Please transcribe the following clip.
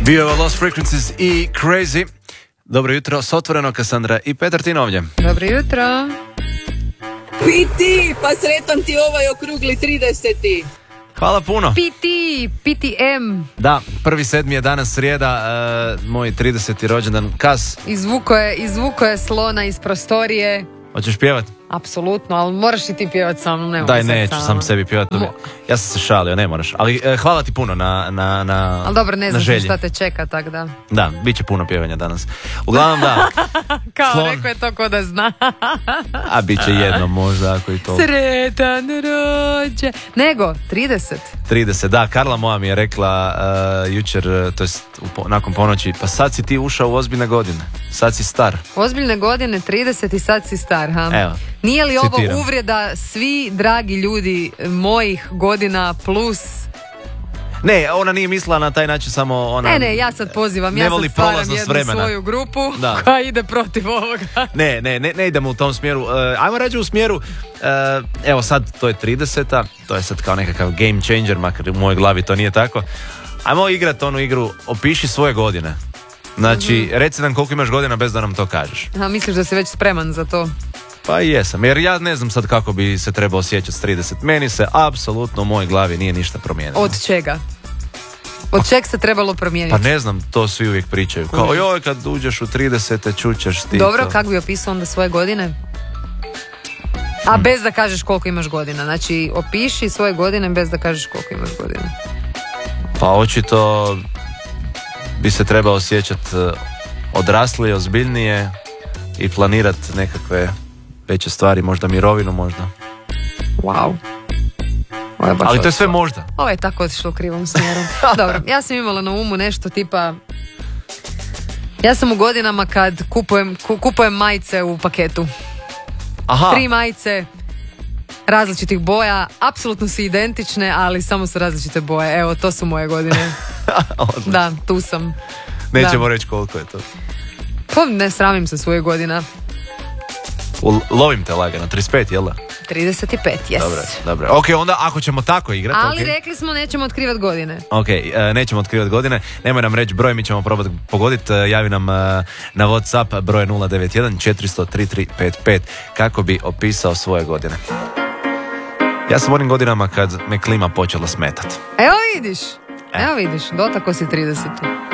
Bio je Lost Frequencies i Crazy. Dobro jutro, s Otvoreno, Kassandra i Petar Tin ovdje. Dobro jutro. Piti, pa sretan ti ovaj okrugli 30. Hvala puno. PTM. Da, 1.7. je danas srijeda, moj 30. rođendan. Kas? Izvuko je slona iz prostorije. Hoćeš pjevat? Apsolutno, ali moraš i ti pjevat sa mnom. Daj, neću sam sebi pjevat. Ja sam se šalio, ne moraš. Ali hvala ti puno na ali dobro, ne znam šta te čeka, tak da. Da, bit će puno pjevanja danas. Uglavnom da. Kao slon. Rekao je to ko da zna. A bit će jedno možda, ako i to. Sretan rođe. Nego, 30, da, Karla moja mi je rekla jučer, to jest nakon ponoći, pa sad si ti ušao u ozbiljne godine. Sad si star. Ozbiljne godine, 30 i sad si star, ha? Evo. Nije li ovo uvreda svi dragi ljudi mojih godina plus? Ne, ona nije mislila na taj način, samo ona... Ne, ja sad pozivam, ja sad stvaram jednu svoju grupu koja ide protiv ovoga. Ne idemo u tom smjeru. Ajmo reći u smjeru, evo sad to je 30-a, to je sad kao nekakav game changer, makar u mojoj glavi to nije tako. Ajmo igrati onu igru, opiši svoje godine. Znači, reci nam koliko imaš godina bez da nam to kažeš. A misliš da si već spreman za to? Pa i jesam, jer ja ne znam sad kako bi se trebao osjećati s 30. Meni se apsolutno u mojoj glavi nije ništa promijenilo. Od čega? Od čeg se trebalo promijeniti? Pa ne znam, to svi uvijek pričaju. Kao joj, kad uđeš u 30. čućeš ti. Dobro, to. kako bi opisao onda svoje godine? A bez da kažeš koliko imaš godina. Znači, opiši svoje godine bez da kažeš koliko imaš godina. Pa očito bi se trebao osjećati odraslije, ozbiljnije i planirati nekakve veće stvari, možda mirovinu, možda. Wow. Ali to je sve možda. Ovo je tako otišlo u krivom smjeru. Dobro, ja sam imala na umu nešto tipa... Ja sam u godinama kad kupujem majice u paketu. Aha. 3 majice različitih boja, apsolutno su identične, ali samo su različite boje. Evo, to su moje godine. Da, tu sam. Nećemo reći koliko je to. Pa ne sramim se svoje godina. Lovim te lagano, 35, jel da? 35, jes. Dobro. Ok, onda ako ćemo tako igrati... Ali rekli smo nećemo otkrivati godine. Ok, nećemo otkrivati godine. Nemoj nam reći broj, mi ćemo probati pogoditi. Javi nam na WhatsApp broj 091 400 3355 kako bi opisao svoje godine. Ja sam u onim godinama kad me klima počela smetati. Evo vidiš, dotako si 30.